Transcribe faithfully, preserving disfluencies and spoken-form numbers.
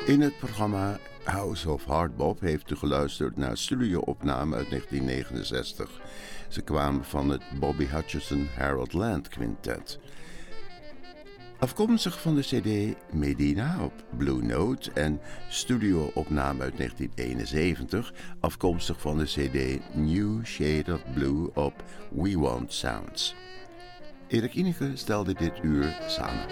In het programma House of Hardbop heeft u geluisterd naar studio-opname uit negentien negenenzestig. Ze kwamen van het Bobby Hutcherson Harold Land Quintet. Afkomstig van de cd Medina op Blue Note en studio-opname uit negentien eenenzeventig, afkomstig van de cd New Shade of Blue op We Want Sounds. Erik Ineke stelde dit uur samen.